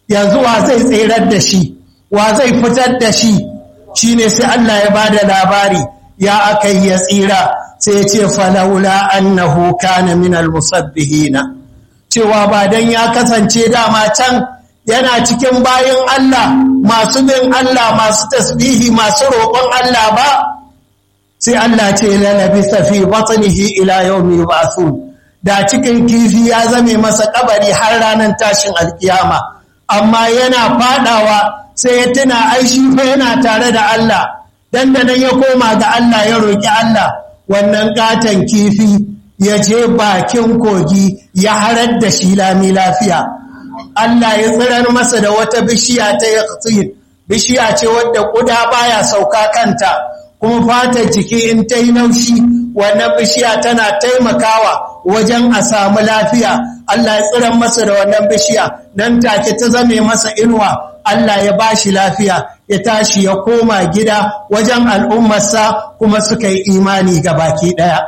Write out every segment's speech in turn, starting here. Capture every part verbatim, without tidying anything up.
yanzu wa zai tsirar da shi, wa zai fitar da shi? Shi ne sai Allah ya ba da labari ya aka yi ya tsira, sai ya ce falaula annahu kana minal musabbihina, cewa ba dan ya kasance dama can yana cikin bayin Allah masu bin Allah masu tasbihi masu roƙon Allah ba, sai Allah ce lalabisa fi batnihi ila yawmi yub'athun, da cikin kifi ya zame masa kabari har ranar tashin alkiyama. Amma yana fadawa sai ya tuna ai shi fa yana tare da Allah, dan da nan ya koma ga Allah ya roki Allah, wannan katan kifi ya je bakin kogi ya harar da shi lami lafiya. Allah ya tsirar masa da wata bishiya ta yaqtin, bishiya ce wadda kuda baya sauka kanta, kuma fatar jiki in ta yi laushi wannan bishiya tana taimakawa wajen a samu lafiya. Allah ya tsirar masa da wannan bishiya, nan take ta zame masa inuwa, Allah ya bashi lafiya, ya tashi ya koma gida wajen al'ummarsa kuma suka yi imani ga baki ɗaya.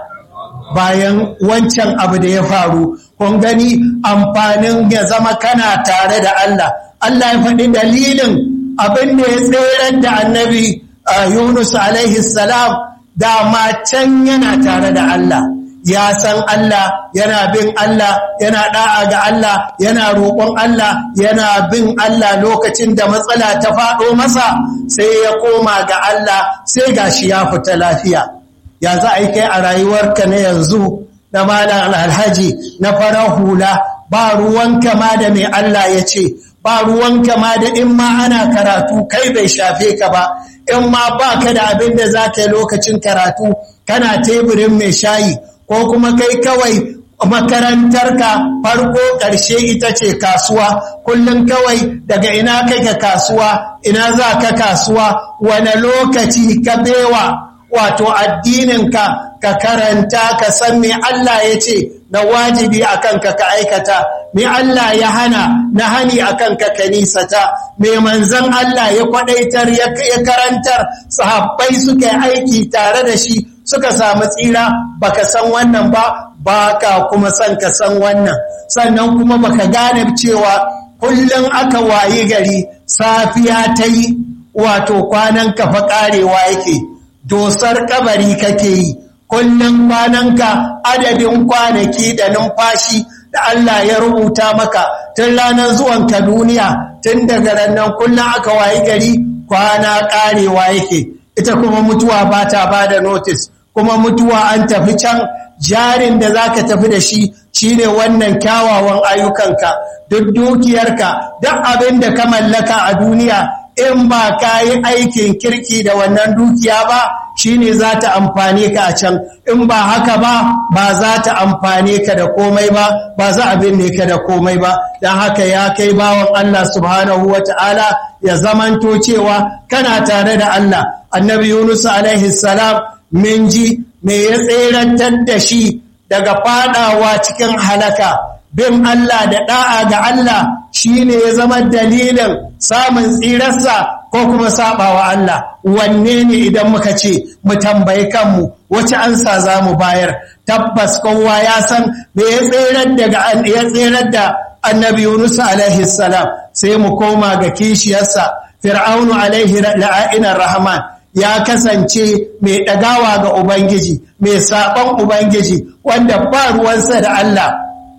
Bayan wancan abu da ya faru, kun gani amfanin ya zama kana tare da Allah. Allah ya faɗi dalilin abin da ya tserar da annabi Yunus alaihi salam, dama can yana tare da Allah, ya san Allah, yana bin Allah, yana da'a ga Allah, yana roƙon Allah, yana bin Allah. Lokacin da matsala ta faɗo masa sai ya koma ga Allah, sai gashi ya fita lafiya. Ya za a yi kai a rayuwarka na yanzu na malam alhaji na farar hula, ba ruwanka ma da mai Allah ya ce, ba ruwanka ma da in ma ana karatu kai bai shafe ka ba, in ma ba ka da abin da za ka yi lokacin karatu kana teburin mai shayi, ko kuma kai kawai makarantarka farko ƙarshe ita ce kasuwa, kullum kawai daga ina kake kasuwa, ina za ka kasuwa, wane lokaci ka bewa wato addininka ka karanta ka san me Allah ya ce na wajibi akan ka ka aikata, me Allah ya hana na hani akan ka ka nisata, me manzon Allah ya kwadaitar ya karantar sahabbai suka yi aiki tare da shi suka samu tsira. Baka san wannan ba, baka kuma san ka san wannan. Sannan kuma baka gane cewa kullum aka wayi gari safiya ta yi wato kwanan ka fa karewa yake, dosar kabari kake yi, kullum kwananka adadin kwanaki da numfashi da Allah ya rubuta maka tun ranar zuwanka duniya, tun daga rannan kullum aka wayi gari kwana karewa yake. Ita kuma mutuwa ba ta ba da notice, kuma mutuwa an tafi can, jarin da za ka tafi da shi shine wannan kyawawan ayyukanka, duk dukiyarka, duk abin da ka mallaka a duniya, in ba ka yi aikin kirki da wannan dukiya ba shi ne za ta amfane ka a can, in ba haka ba ba za ta amfane ka da komai ba, ba za a binne ka da komai ba. Don haka ya kai bawan Allah subhanahu wa ta'ala ya zamanto cewa kana tare da Allah. Annabi Yunus alaihi salam min ji me ya tserantar da shi daga fadawa cikin halaka, bin Allah da da'a ga Allah shi ne ya zama dalilin samun tsirarsa ko kuma sabawa Allah. Wanne ne idan muka ce mu tambayi kanmu wace ansa za mu bayar? Tabbas kowa ya san me ya tserar daga ya tserar da annabi Yunus alaihi salam. Sai mu koma ga kishiyarsa Fir'aunu alaihi la'inar rahman, ya kasance mai ɗagawa ga Ubangiji, mai saɓon Ubangiji, wanda ba ruwansa da Allah,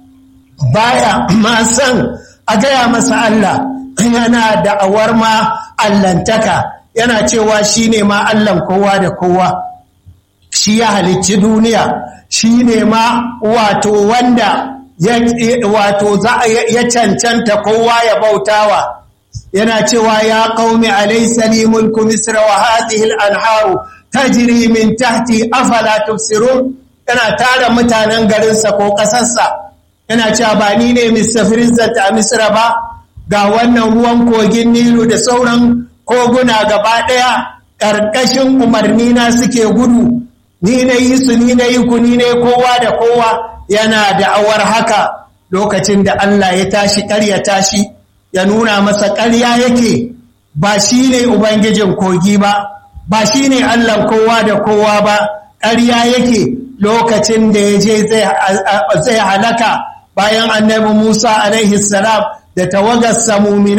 baya ma san a gaya masa Allah, yana da'awar ma allantaka, yana cewa shi ne ma Allahn kowa da kowa, shi ya halicci duniya, shi ne ma wato wanda ya, wato za, ya cancanta kowa ya bautawa. Yana cewa ya qaumi alaysa li mulku misra wa hadhihi al-anharu tajri min tahti afala tubsirun. Yana tara mutanen garinsa ko kasarsa, yana cewa ba ni ne mistafirin zata a misra ba, ga wannan ruwan kogin Nilu da sauran koguna gaba daya karkashin umarni na suke gudu, ni ne yi su, ni ne yi ku, ni ne kowa da kowa. Yana da'awar haka lokacin da Allah ya tashi ƙaryata shi, ya nuna masa ƙarya yake, ba shi ne Ubangijin kogi ba, ba shi ne Allahn kowa da kowa ba, ƙarya yake. Lokacin da ya je zai halaka bayan annabi Musa alaihi salam da tawagar samumina